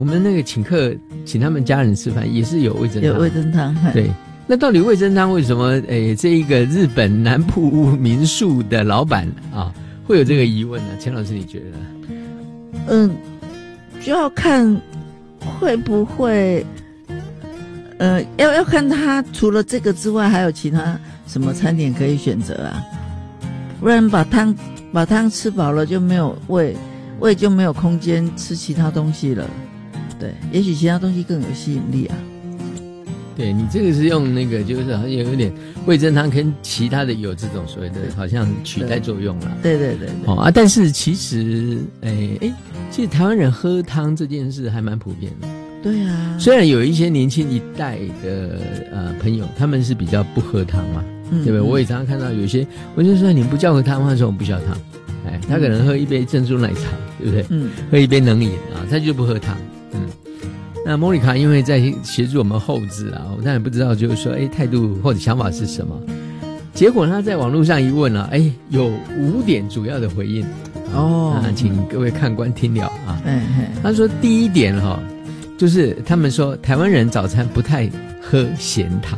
我们那个请他们家人吃饭也是有味噌汤， 有味噌汤。 对，那到底味噌汤为什么这一个日本南部屋民宿的老板啊会有这个疑问呢？钱老师你觉得呢？ 就要看会不会要看他除了这个之外还有其他什么餐点可以选择啊，不然把汤吃饱了就没有胃就没有空间吃其他东西了。对，也许其他东西更有吸引力啊。 对，你这个是用那个就是好像有点味噌汤跟其他的有这种所谓的好像取代作用了。 对但是其实其实台湾人喝汤这件事还蛮普遍的。 对啊， 虽然有一些年轻一代的朋友他们是比较不喝汤嘛，对不对？我也常常看到有些我就说你不叫喝汤，他说我不需要汤，他可能喝一杯珍珠奶茶，对不对？喝一杯冷饮啊，他就不喝汤。那莫妮卡因为在协助我们后制啊，我当然不知道就是说态度或者想法是什么。结果他在网络上一问啊，有5点主要的回应请各位看官听了啊。他说第一点就是他们说台湾人早餐不太喝咸汤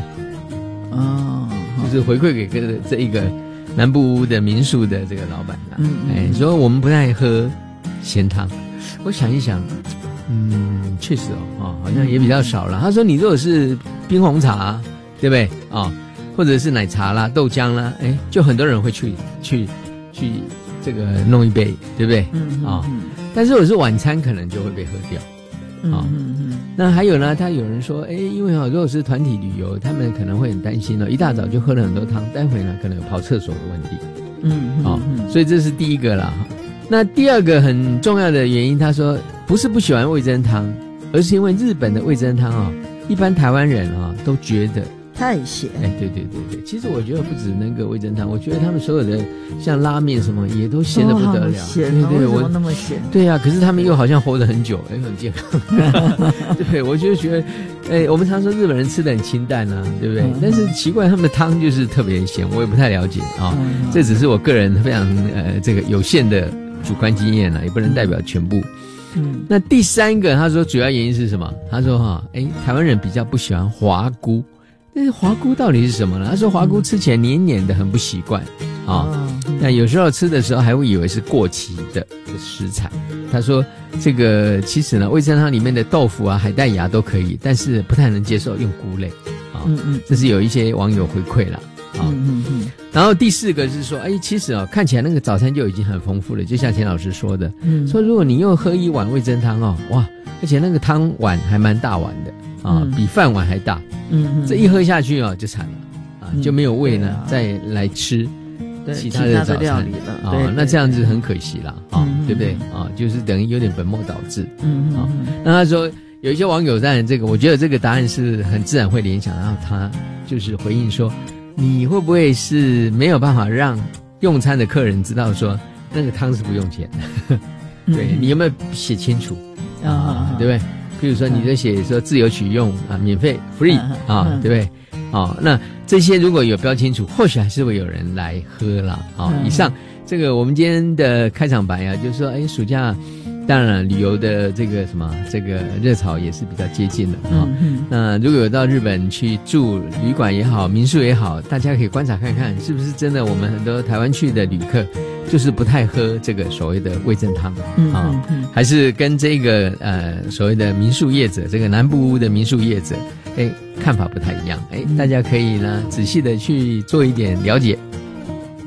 就是回馈给这一个南部屋的民宿的这个老板说我们不太喝咸汤。我想一想确实好像也比较少了。他说你如果是冰红茶对不对或者是奶茶啦豆浆啦就很多人会去这个弄一杯对不对但是我是晚餐可能就会被喝掉那还有呢，他有人说因为如果是团体旅游他们可能会很担心一大早就喝了很多汤，待会呢可能有跑厕所的问题所以这是第一个啦。那第二个很重要的原因，他说不是不喜欢味噌汤，而是因为日本的味噌汤一般台湾人都觉得太咸。 对，其实我觉得不止那个味噌汤，我觉得他们所有的像拉面什么也都咸得不得了。 咸对， 为什么那么咸？ 对啊，可是他们又好像活得很久，很健康。对，我就觉得我们常说日本人吃得很清淡啊，对不对？但是奇怪他们的汤就是特别咸，我也不太了解这只是我个人非常这个有限的主观经验也不能代表全部。那第三个他说主要原因是什么？他说台湾人比较不喜欢滑菇。但是滑菇到底是什么呢？他说滑菇吃起来黏黏的很不习惯那有时候吃的时候还会以为是过期的食材。他说这个其实呢味噌汤里面的豆腐啊海带芽都可以，但是不太能接受用菇类这是有一些网友回馈了然后第四个是说其实看起来那个早餐就已经很丰富了，就像钱老师说的说如果你又喝一碗味噌汤哇，而且那个汤碗还蛮大碗的比饭碗还大这一喝下去就惨了就没有胃呢再来吃其他的早餐那这样子很可惜啦对不对就是等于有点本末倒置那他说有一些网友在这个我觉得这个答案是很自然会联想，然后他就是回应说你会不会是没有办法让用餐的客人知道说那个汤是不用钱的对，你有没有写清楚对不对？比如说你在写说自由取用免费 free 对不对那这些如果有标清楚，或许还是会有人来喝啦以上这个我们今天的开场白就是说暑假当然旅游的这个热潮也是比较接近的那如果有到日本去住旅馆也好民宿也好，大家可以观察看看是不是真的我们很多台湾去的旅客就是不太喝这个所谓的味噌汤还是跟这个所谓的民宿业者这个南部屋的民宿业者看法不太一样大家可以呢仔细的去做一点了解